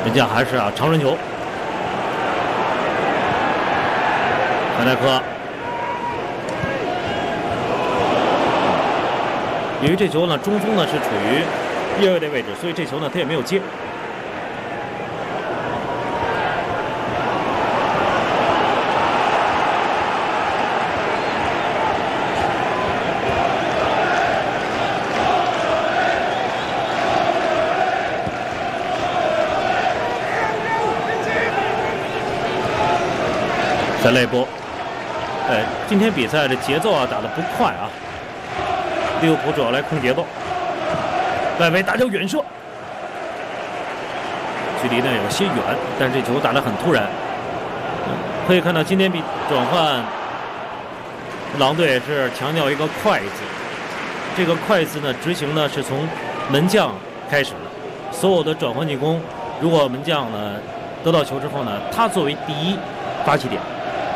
人家还是长传球，范戴克。由于这球呢，中锋呢是处于越位的位置，所以这球呢他也没有接。再来一波，今天比赛的节奏打得不快啊。利物浦主要来控节奏，外围打球远射，距离呢有些远，但是这球打得很突然。可以看到今天比转换，狼队是强调一个快字，这个快字呢执行呢是从门将开始的，所有的转换进攻，如果门将呢得到球之后呢，他作为第一发起点。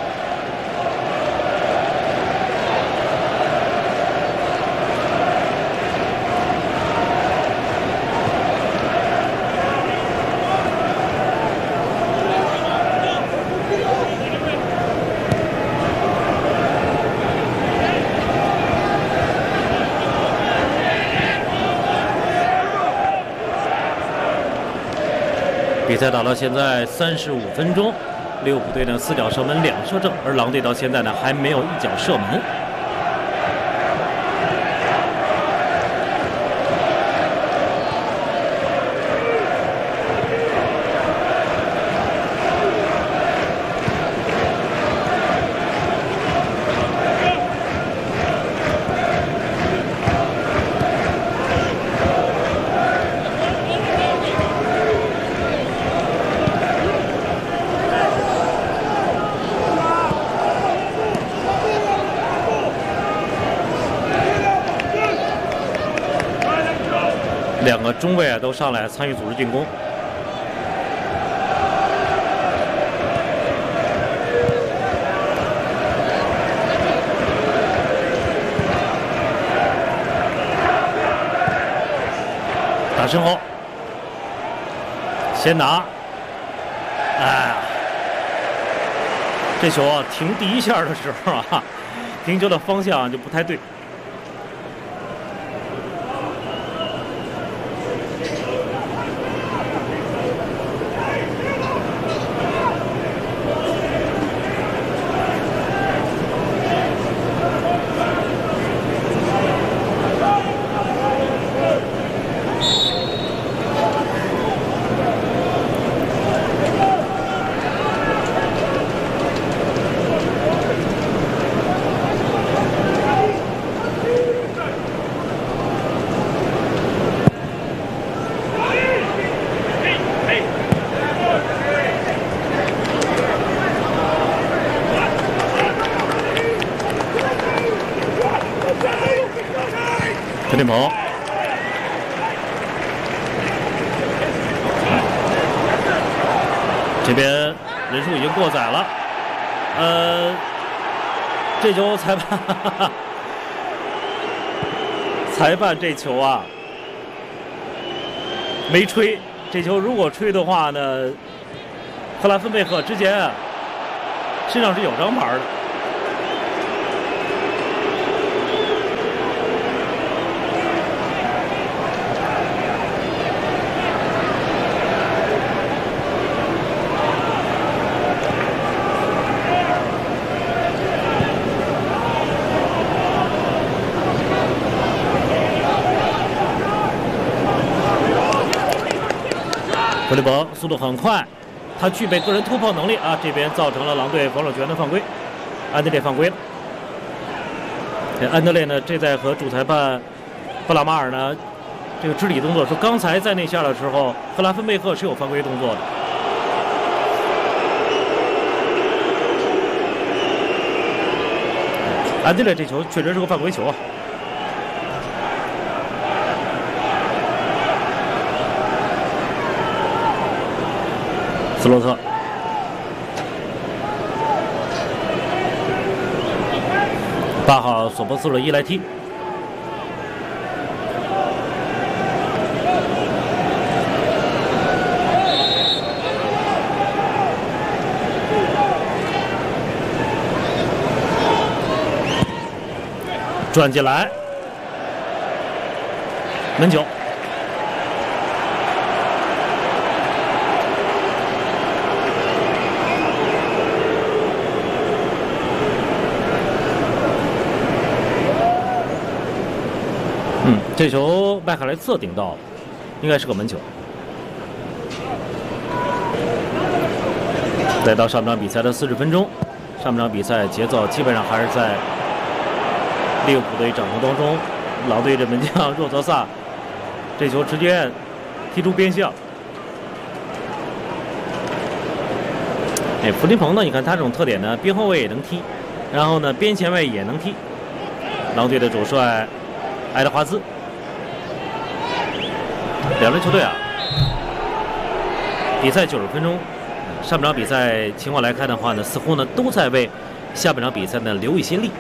比赛打到现在35分钟，利物浦队呢4脚射门2射正，而狼队到现在呢还没有1脚射门。2个中卫都上来参与组织进攻。打身后，先拿，这球停第一下的时候停球的方向就不太对。特里蒙，这边人数已经过载了。这球裁判这球没吹。这球如果吹的话呢，克拉芬贝赫之前身上是有张牌的。弗里博速度很快，他具备个人突破能力这边造成了狼队防守权的犯规，安德烈犯规了。安德烈呢，这在和主裁判布拉马尔呢这个肢体动作说，刚才在那下的时候，克拉芬贝赫是有犯规动作的。安德烈这球确实是个犯规球斯洛特，8号索博斯洛伊来踢。 转进来，门角。这球麦卡莱特顶到，应该是个门球。来到上半场比赛的40分钟，上半场比赛节奏基本上还是在利物浦队掌控当中。狼队的门将若泽萨，这球直接踢出边线。弗林彭呢？你看他这种特点呢，边后卫也能踢，然后呢边前卫也能踢。狼队的主帅爱德华兹。两支球队啊，比赛90分钟，上半场比赛情况来看的话呢，似乎呢都在为下半场比赛呢留一些力。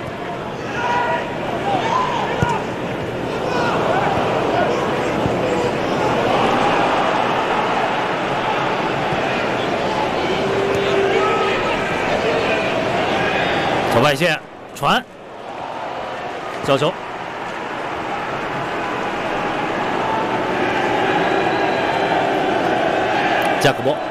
从外线传，角球。加克波，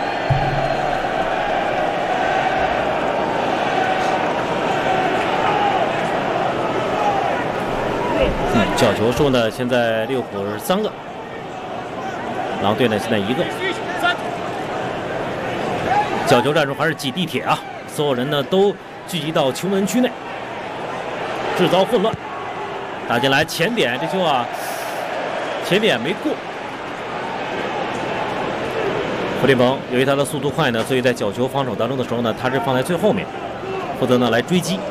角球数呢，现在利物浦是3个，狼队呢现在1个。角球战术还是挤地铁啊，所有人呢都聚集到球门区内，制造混乱。打进来前点，这球啊，前点没过。弗林彭由于他的速度快呢，所以在角球防守当中的时候呢，他是放在最后面，负责呢来追击。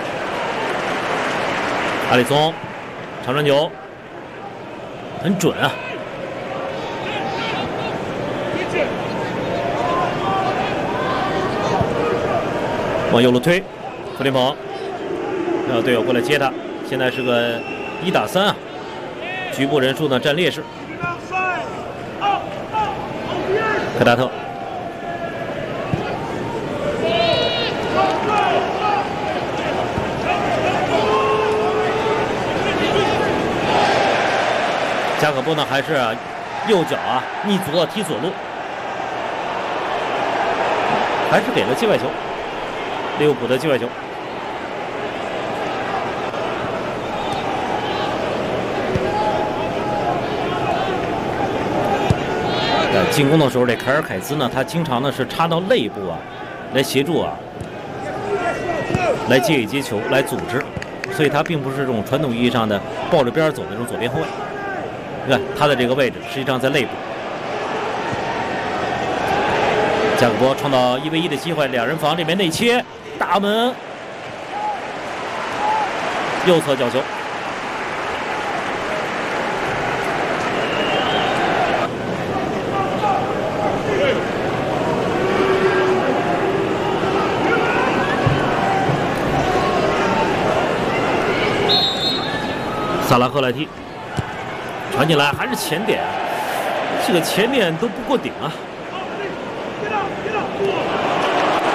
阿里松长传球很准啊，往右路推，弗林彭让队友过来接他，现在是个1打3啊，局部人数呢占劣势。科达特，加可波呢还是右脚啊逆足踢左路，还是给了界外球，利物浦的界外球。进攻的时候，这凯尔凯兹呢，他经常呢是插到肋部啊，来协助啊，来接一接球，来组织，所以他并不是这种传统意义上的抱着边走的这种左边后卫。你看他的这个位置，实际上在肋部。加克波创造1v1的机会，两人防这边内切，大门，右侧角球。萨拉赫来踢，传进来还是前点，这个前点都不过顶啊。